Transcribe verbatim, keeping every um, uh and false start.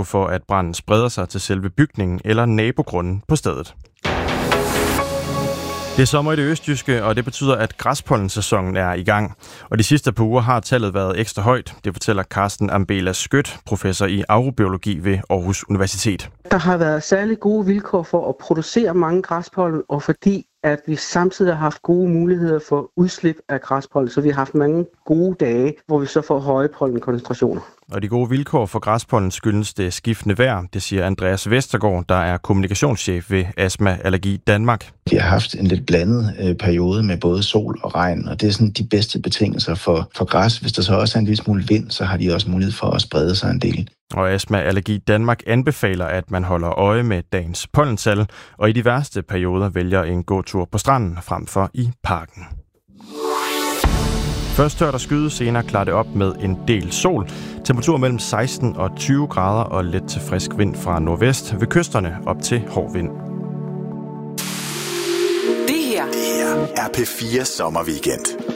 risiko for, at branden spreder sig til selve bygningen eller nabogrunden på stedet. Det er sommer i det østjyske, og det betyder, at græspollensæsonen er i gang. Og de sidste par uger har tallet været ekstra højt. Det fortæller Carsten Ambela Skødt, professor i agrobiologi ved Aarhus Universitet. Der har været særlig gode vilkår for at producere mange græspollen, og fordi at vi samtidig har haft gode muligheder for udslip af græspollen, så vi har haft mange gode dage, hvor vi så får høje pollenkoncentrationer. Og de gode vilkår for græspollen skyldes det skiftende vejr, det siger Andreas Vestergaard, der er kommunikationschef ved Astma Allergi Danmark. De har haft en lidt blandet øh, periode med både sol og regn, og det er sådan de bedste betingelser for, for græs. Hvis der så også er en lille smule vind, så har de også mulighed for at sprede sig en del. Og Astma Allergi Danmark anbefaler, at man holder øje med dagens pollental, og i de værste perioder vælger en gåtur på stranden frem for i parken. Først tørt og skyde, senere klarer det op med en del sol. Temperatur mellem seksten og tyve grader og let til frisk vind fra nordvest. Ved kysterne op til hård vind. Det her, det her er P fire Sommerweekend.